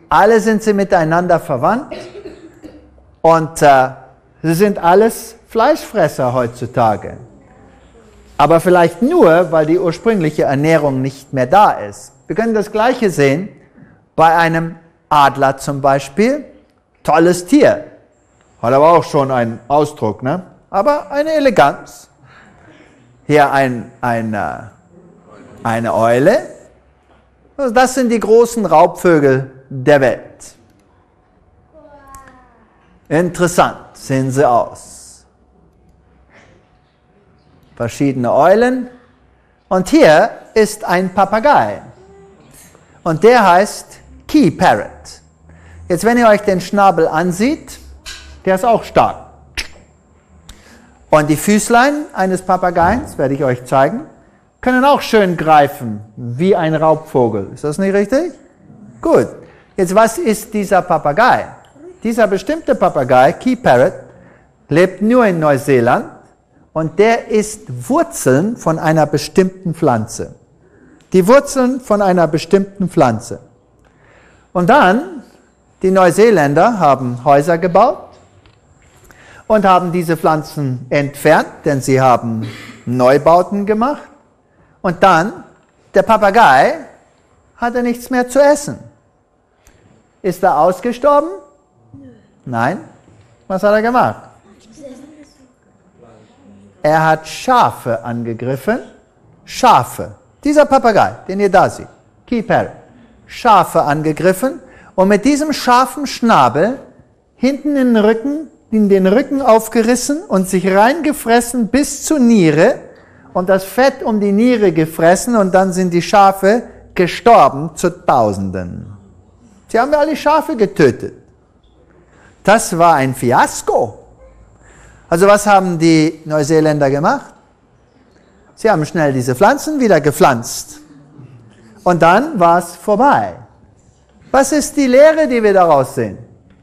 Alle sind sie miteinander verwandt und sie sind alles Fleischfresser heutzutage. Aber vielleicht nur, weil die ursprüngliche Ernährung nicht mehr da ist. Wir können das Gleiche sehen bei einem Adler zum Beispiel. Tolles Tier. Hat aber auch schon einen Ausdruck, ne? Aber eine Eleganz. Hier eine Eule. Also das sind die großen Raubvögel der Welt. Interessant sehen sie aus. Verschiedene Eulen. Und hier ist ein Papagei. Und der heißt Key Parrot. Jetzt, wenn ihr euch den Schnabel ansieht, der ist auch stark. Und die Füßlein eines Papageis, werde ich euch zeigen, können auch schön greifen, wie ein Raubvogel. Ist das nicht richtig? Gut. Jetzt, was ist dieser Papagei? Dieser bestimmte Papagei, Key Parrot, lebt nur in Neuseeland und der isst Wurzeln von einer bestimmten Pflanze. Die Wurzeln von einer bestimmten Pflanze. Und dann, die Neuseeländer haben Häuser gebaut und haben diese Pflanzen entfernt, denn sie haben Neubauten gemacht. Und dann, der Papagei hatte nichts mehr zu essen. Ist er ausgestorben? Nein. Was hat er gemacht? Er hat Schafe angegriffen. Schafe. Dieser Papagei, den ihr da seht. Key Parrot. Schafe angegriffen und mit diesem scharfen Schnabel hinten in den Rücken aufgerissen und sich reingefressen bis zur Niere und das Fett um die Niere gefressen und dann sind die Schafe gestorben zu Tausenden. Sie haben ja alle Schafe getötet. Das war ein Fiasko. Also was haben die Neuseeländer gemacht? Sie haben schnell diese Pflanzen wieder gepflanzt. Und dann war es vorbei. Was ist die Lehre, die wir daraus sehen?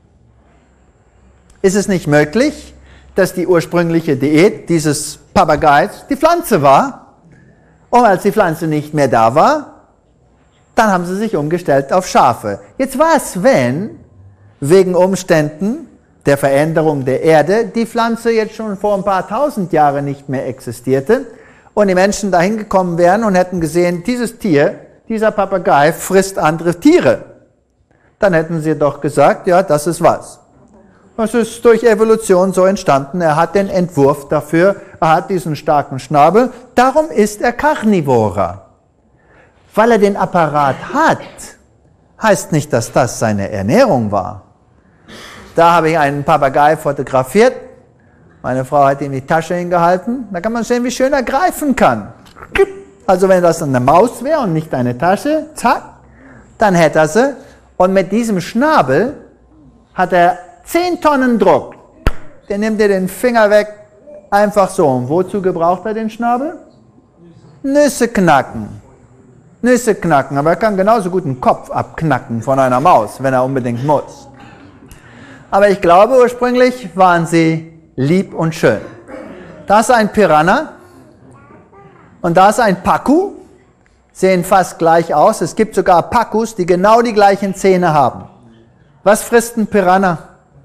Ist es nicht möglich, dass die ursprüngliche Diät dieses Papageis die Pflanze war? Und als die Pflanze nicht mehr da war, dann haben sie sich umgestellt auf Schafe. Jetzt was, wenn wegen Umständen der Veränderung der Erde die Pflanze jetzt schon vor ein paar tausend Jahren nicht mehr existierte und die Menschen dahin gekommen wären und hätten gesehen, dieses Tier, dieser Papagei frisst andere Tiere. Dann hätten sie doch gesagt, ja, das ist was. Das ist durch Evolution so entstanden. Er hat den Entwurf dafür, er hat diesen starken Schnabel, darum ist er Karnivorer. Weil er den Apparat hat, heißt nicht, dass das seine Ernährung war. Da habe ich einen Papagei fotografiert. Meine Frau hat ihm die Tasche hingehalten. Da kann man sehen, wie schön er greifen kann. Also wenn das eine Maus wäre und nicht eine Tasche, zack, dann hätte er sie. Und mit diesem Schnabel hat er 10 Tonnen Druck. Der nimmt dir den Finger weg, einfach so. Und wozu gebraucht er den Schnabel? Nüsse knacken. Nüsse knacken, aber er kann genauso gut einen Kopf abknacken von einer Maus, wenn er unbedingt muss. Aber ich glaube, ursprünglich waren sie lieb und schön. Da ist ein Piranha und da ist ein Pacu. Sehen fast gleich aus. Es gibt sogar Pacus, die genau die gleichen Zähne haben. Was frisst ein Piranha?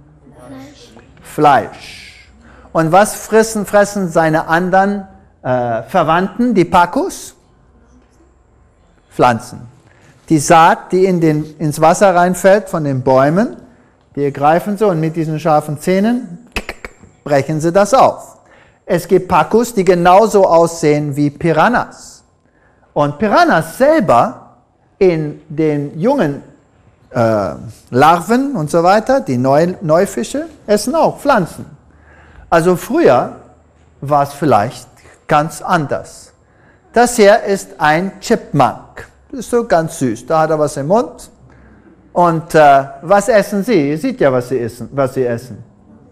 Fleisch. Und was fressen seine anderen Verwandten, die Pacus? Pflanzen. Die Saat, die ins Wasser reinfällt von den Bäumen, die greifen so und mit diesen scharfen Zähnen brechen sie das auf. Es gibt Pacus, die genauso aussehen wie Piranhas. Und Piranhas selber in den jungen Larven und so weiter, die Neufische, essen auch Pflanzen. Also früher war es vielleicht ganz anders. Das hier ist ein Chipmunk. Das ist so ganz süß. Da hat er was im Mund. Und was essen sie? Ihr seht ja, was sie essen.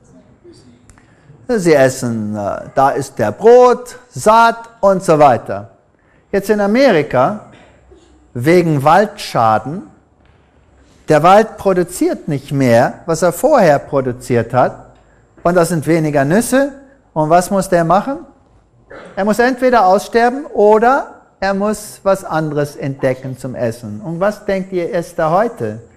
Sie essen, da ist der Brot, Saat und so weiter. Jetzt in Amerika, wegen Waldschaden, der Wald produziert nicht mehr, was er vorher produziert hat. Und das sind weniger Nüsse. Und was muss der machen? Er muss entweder aussterben oder er muss was anderes entdecken zum Essen. Und was denkt ihr, isst er heute?